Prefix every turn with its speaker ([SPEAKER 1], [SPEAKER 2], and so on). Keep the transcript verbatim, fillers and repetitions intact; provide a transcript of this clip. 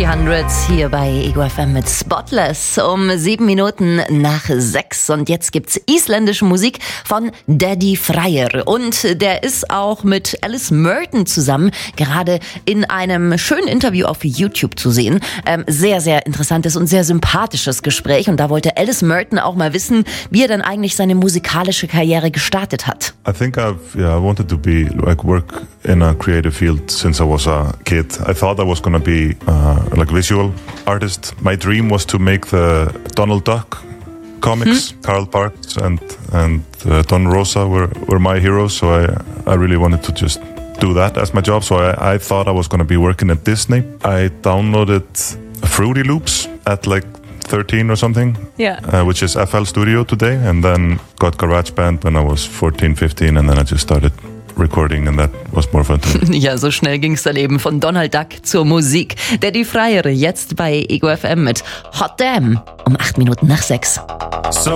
[SPEAKER 1] dreihundert hier bei Ego F M mit Spotless um sieben Minuten nach sechs. Und jetzt gibt's isländische Musik von Daddy Freyr. Und der ist auch mit Alice Merton zusammen, gerade in einem schönen Interview auf YouTube zu sehen. Ähm, sehr, sehr interessantes und sehr sympathisches Gespräch. Und da wollte Alice Merton auch mal wissen, wie er dann eigentlich seine musikalische Karriere gestartet hat.
[SPEAKER 2] I think I've yeah I wanted to be like work in a creative field since I was a kid. I thought I was gonna be uh, like visual artist. My dream was to make the Donald Duck comics. Hmm. Carl Parks and and uh, Don Rosa were, were my heroes. So I I really wanted to just do that as my job. So I, I thought I was gonna be working at Disney. I downloaded Fruity Loops at like thirteen or something,
[SPEAKER 1] yeah,
[SPEAKER 2] uh, which is F L Studio today, and then got GarageBand when I was fourteen, fifteen, and then I just started recording, and that was more fun to me.
[SPEAKER 1] Ja, so schnell ging's dann eben von Donald Duck zur Musik. Daddy Freyr jetzt bei Ego F M mit Hot Damn um acht Minuten nach sechs.
[SPEAKER 2] So